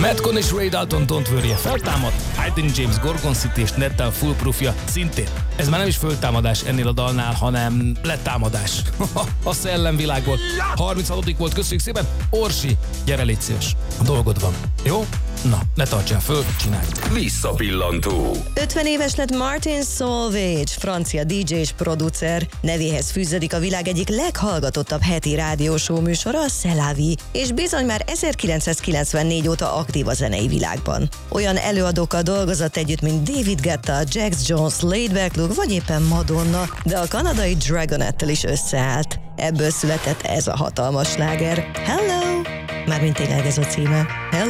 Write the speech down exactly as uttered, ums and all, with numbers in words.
Madcon és Ray Dalton Don't Worry-e feltámad, Hayden James Gorgon City és Nettel Foolproofja szintén. Ez már nem is föltámadás ennél a dalnál, hanem letámadás. A szellemvilágból. harminchatodik volt, köszönjük szépen. Orsi, gyere, légy szíves. A dolgod van. Jó? Na, ne tartsál föl, csinálj. Visszapillantó. ötven éves lett Martin Solveig, francia dé dzsé és producer. Nevéhez fűződik a világ egyik leghallgatottabb heti rádióshow műsora, a C'est la vie, és bizony már ezerkilencszázkilencvennégy óta aktív a zenei világban. Olyan előadókkal dolgozott együtt, mint David Guetta, Jax Jones, Laidback Luke, vagy éppen Madonna, de a kanadai Dragonettel is összeállt. Ebből született ez a hatalmas sláger. Hello! Mármint tényleg ez a címe. Hello!